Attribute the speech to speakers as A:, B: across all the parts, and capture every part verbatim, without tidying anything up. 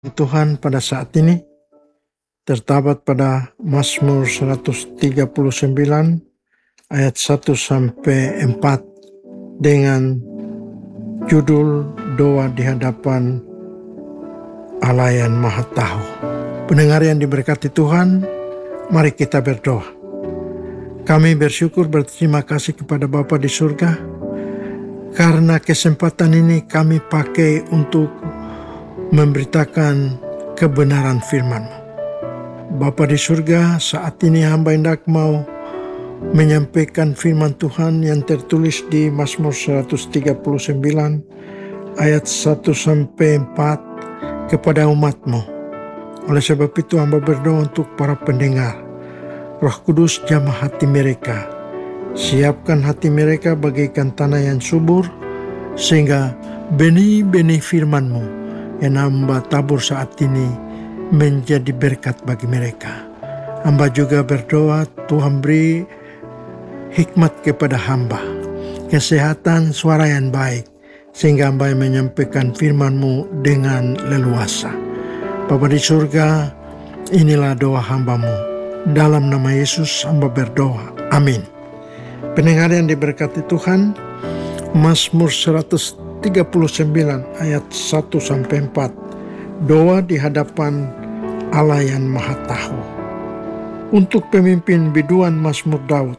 A: Tuhan pada saat ini terdapat pada Mazmur seratus tiga puluh sembilan ayat satu sampai empat dengan judul doa di hadapan Allah yang Maha Tahu. Pendengar yang diberkati Tuhan, mari kita berdoa. Kami bersyukur berterima kasih kepada Bapa di surga karena kesempatan ini kami pakai untuk memberitakan kebenaran firman-Mu. Bapa di surga, saat ini hamba hendak mau menyampaikan firman Tuhan yang tertulis di Mazmur seratus tiga puluh sembilan ayat satu sampai empat kepada umat-Mu. Oleh sebab itu hamba berdoa untuk para pendengar. Roh Kudus jamah hati mereka. Siapkan hati mereka bagaikan tanah yang subur, sehingga benih-benih firman-Mu yang hamba tabur saat ini menjadi berkat bagi mereka. Hamba juga berdoa Tuhan beri hikmat kepada hamba, kesehatan suara yang baik, sehingga hamba menyampaikan firman-Mu dengan leluasa. Bapa di surga, inilah doa hamba-Mu. Dalam nama Yesus hamba berdoa. Amin. Pendengar yang diberkati Tuhan, Mazmur seratus tiga puluh sembilan ayat satu sampai empat. Doa di hadapan Allah yang Maha Tahu. Untuk pemimpin biduan Mazmur Daud.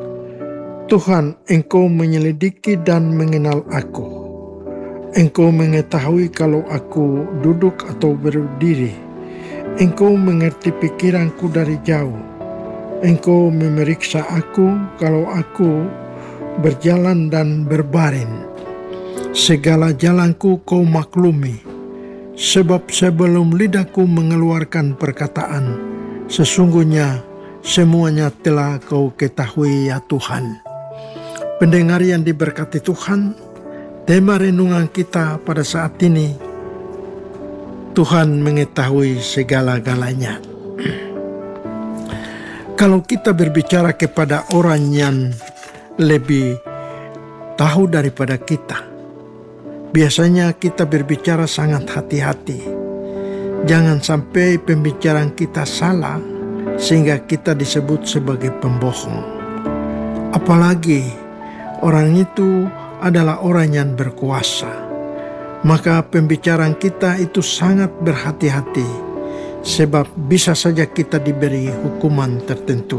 A: Tuhan, Engkau menyelidiki dan mengenal aku. Engkau mengetahui kalau aku duduk atau berdiri. Engkau mengerti pikiranku dari jauh. Engkau memeriksa aku kalau aku berjalan dan berbaring. Segala jalanku Kau maklumi, sebab sebelum lidahku mengeluarkan perkataan, sesungguhnya semuanya telah Kau ketahui ya Tuhan. Pendengar yang diberkati Tuhan, tema renungan kita pada saat ini, Tuhan mengetahui segala-galanya. Kalau kita berbicara kepada orang yang lebih tahu daripada kita, biasanya kita berbicara sangat hati-hati. Jangan sampai pembicaraan kita salah sehingga kita disebut sebagai pembohong. Apalagi orang itu adalah orang yang berkuasa. Maka pembicaraan kita itu sangat berhati-hati, sebab bisa saja kita diberi hukuman tertentu.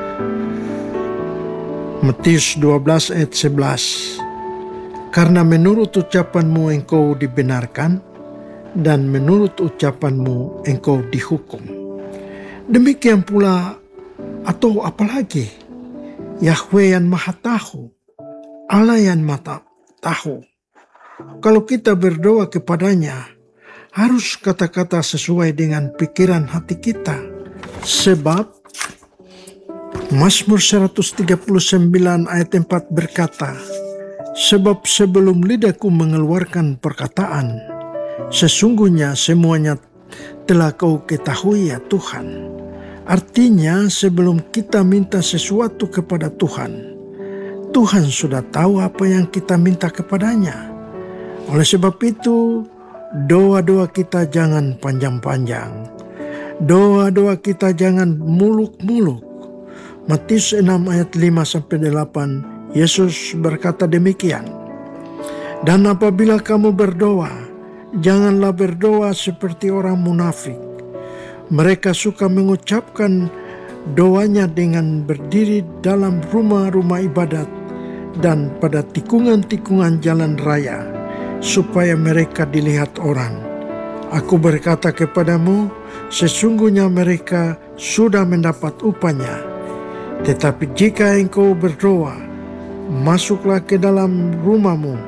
A: Matius dua belas ayat sebelas. Karena menurut ucapanmu engkau dibenarkan, dan menurut ucapanmu engkau dihukum. Demikian pula, atau apalagi, Yahweh yang Maha Tahu, Allah yang Maha Tahu. Kalau kita berdoa kepadanya, harus kata-kata sesuai dengan pikiran hati kita. Sebab Mazmur seratus tiga puluh sembilan ayat empat berkata, sebab sebelum lidahku mengeluarkan perkataan, sesungguhnya semuanya telah Kau ketahui ya Tuhan. Artinya sebelum kita minta sesuatu kepada Tuhan, Tuhan sudah tahu apa yang kita minta kepadanya. Oleh sebab itu, doa-doa kita jangan panjang-panjang. Doa-doa kita jangan muluk-muluk. Matius enam ayat lima sampai delapan, Yesus berkata demikian. Dan apabila kamu berdoa, janganlah berdoa seperti orang munafik. Mereka suka mengucapkan doanya dengan berdiri dalam rumah-rumah ibadat dan pada tikungan-tikungan jalan raya, supaya mereka dilihat orang. Aku berkata kepadamu, sesungguhnya mereka sudah mendapat upahnya. Tetapi jika engkau berdoa, masuklah ke dalam rumahmu,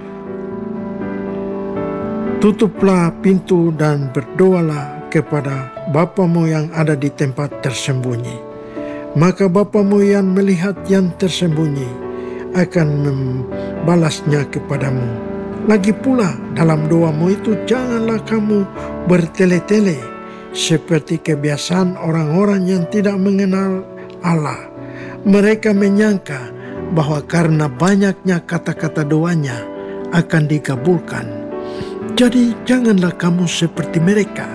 A: tutuplah pintu dan berdoalah kepada Bapamu yang ada di tempat tersembunyi. Maka Bapamu yang melihat yang tersembunyi akan membalasnya kepadamu. Lagi pula dalam doamu itu janganlah kamu bertele-tele seperti kebiasaan orang-orang yang tidak mengenal Allah. Mereka menyangka bahwa karena banyaknya kata-kata doanya akan dikabulkan. Jadi janganlah kamu seperti mereka